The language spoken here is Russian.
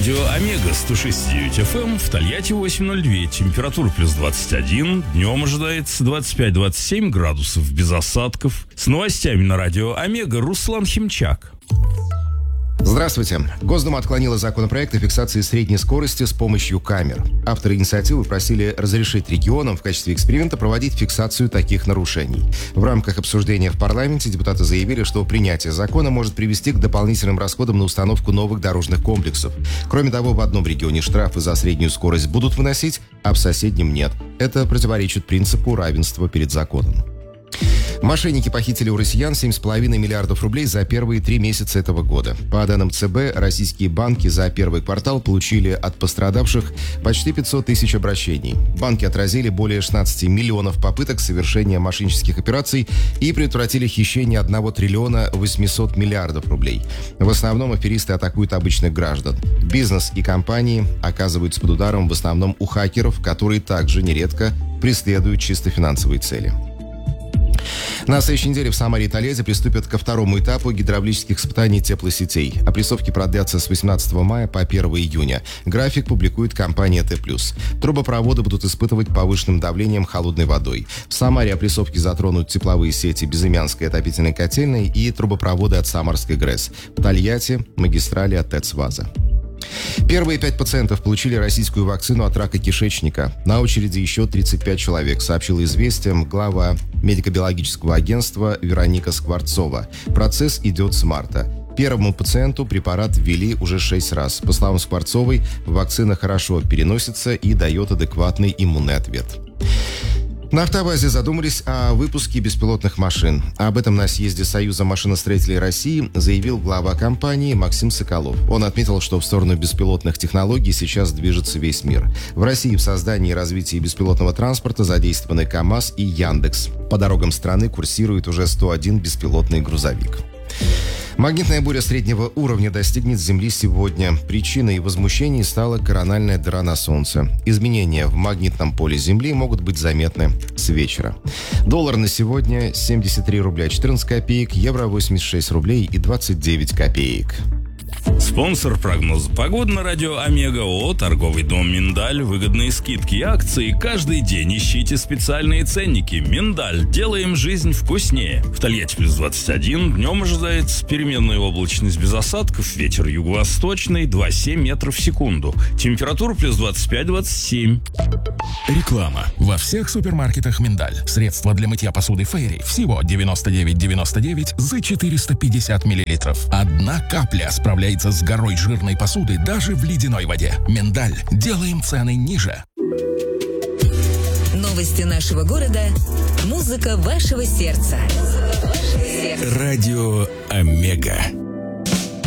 Радио Омега 106.9 FM, в Тольятти 8:02, температура плюс 21, днем ожидается 25-27 градусов без осадков. С новостями на Радио Омега Руслан Химчак. Здравствуйте. Госдума отклонила законопроект о фиксации средней скорости с помощью камер. Авторы инициативы просили разрешить регионам в качестве эксперимента проводить фиксацию таких нарушений. В рамках обсуждения в парламенте депутаты заявили, что принятие закона может привести к дополнительным расходам на установку новых дорожных комплексов. Кроме того, в одном регионе штрафы за среднюю скорость будут выносить, а в соседнем нет. Это противоречит принципу равенства перед законом. Мошенники похитили у россиян 7,5 миллиардов рублей за первые 3 месяца этого года. По данным ЦБ, российские банки за первый квартал получили от пострадавших почти 500 тысяч обращений. Банки отразили более 16 миллионов попыток совершения мошеннических операций и предотвратили хищение 1 триллиона 800 миллиардов рублей. В основном аферисты атакуют обычных граждан. Бизнес и компании оказываются под ударом в основном у хакеров, которые также нередко преследуют чисто финансовые цели. На следующей неделе в Самаре и Тольятти приступят ко второму этапу гидравлических испытаний теплосетей. Опрессовки продлятся с 18 мая по 1 июня. График публикует компания Т+. Трубопроводы будут испытывать повышенным давлением холодной водой. В Самаре опрессовки затронут тепловые сети Безымянской отопительной котельной и трубопроводы от Самарской ГРЭС. В Тольятти магистрали от ТЭЦ «Ваза». Первые 5 пациентов получили российскую вакцину от рака кишечника. На очереди еще 35 человек, сообщила «Известиям» глава медико-биологического агентства Вероника Скворцова. Процесс идет с марта. Первому пациенту препарат ввели уже 6 раз. По словам Скворцовой, вакцина хорошо переносится и дает адекватный иммунный ответ. На «АвтоВАЗе» задумались о выпуске беспилотных машин. Об этом на съезде Союза машиностроителей России заявил глава компании Максим Соколов. Он отметил, что в сторону беспилотных технологий сейчас движется весь мир. В России в создании и развитии беспилотного транспорта задействованы КАМАЗ и Яндекс. По дорогам страны курсирует уже 101 беспилотный грузовик. Магнитная буря среднего уровня достигнет Земли сегодня. Причиной возмущений стала корональная дыра на Солнце. Изменения в магнитном поле Земли могут быть заметны с вечера. Доллар на сегодня 73 рубля 14 копеек, евро 86 рублей и 29 копеек. Спонсор прогноза погоды на Радио Омега ООО «Торговый дом Миндаль». Выгодные скидки и акции каждый день. Ищите специальные ценники. Миндаль. Делаем жизнь вкуснее. В Тольятти плюс 21. Днем ожидается переменная облачность без осадков. Ветер юго-восточный 2,7 метров в секунду. Температура плюс 25-27. Реклама. Во всех супермаркетах «Миндаль». Средства для мытья посуды «Фейри» всего 99,99 за 450 миллилитров. Одна капля справляется с горой жирной посуды даже в ледяной воде. «Миндаль». Делаем цены ниже. Новости нашего города. Музыка вашего сердца. Радио Омега.